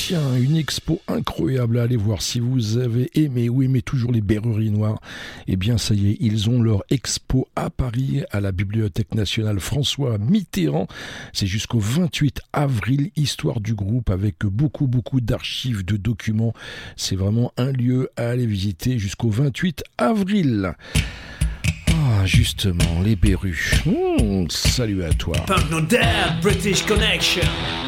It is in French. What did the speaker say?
Tiens, une expo incroyable à aller voir si vous avez aimé ou aimez toujours les Berreries Noires. Eh bien, ça y est, ils ont leur expo à Paris, à la Bibliothèque nationale François Mitterrand. C'est jusqu'au 28 avril, histoire du groupe avec beaucoup d'archives, de documents. C'est vraiment un lieu à aller visiter jusqu'au 28 avril. Ah, justement, les Berus. Salut à toi. Punk No Dead, British Connection.